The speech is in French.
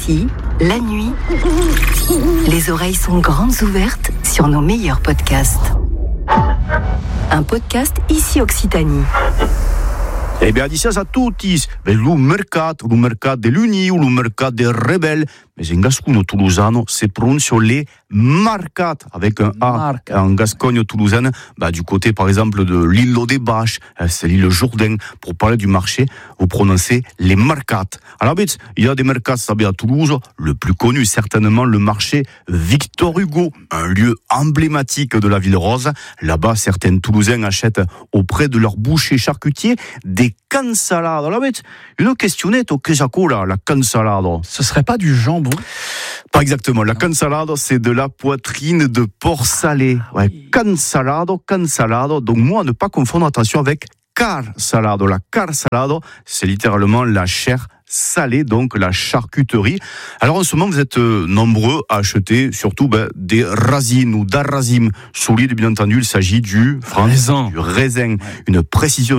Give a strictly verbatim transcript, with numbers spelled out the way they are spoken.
Ici, la nuit, les oreilles sont grandes ouvertes sur nos meilleurs podcasts. Un podcast Ici Occitanie. Eh bien, dicias a tutti, lo mercato, lo mercato dell'Uni, lo mercato del Rebel, mais in gascogno toulousano, c'est prononcé les marcat, avec un A, Marcat. en gascogne toulousaine, bah, du côté, par exemple, de l'île des Bâches, c'est l'île Jourdain, pour parler du marché, vous prononcez les marcat. Alors, il y a des mercats, ça à Toulouse, le plus connu, certainement, le marché Victor Hugo, un lieu emblématique de la ville rose. Là-bas, certains Toulousains achètent auprès de leur boucher charcutier des cansalades. Alors, une questionnette au Quesaco, la cansalade. Ce serait pas du jambon? Pas exactement. La cansalade, c'est de la poitrine de porc salé. Ouais, cansalade, cansalade. Donc, moi, ne pas confondre, attention, avec car salade. La car salade, c'est littéralement la chair salée, donc la charcuterie. Alors, en ce moment, vous êtes euh, nombreux à acheter, surtout, ben, des racines ou d'arrazim solides. Bien entendu, il s'agit du, Raisin. du raisin. Ouais. Une précision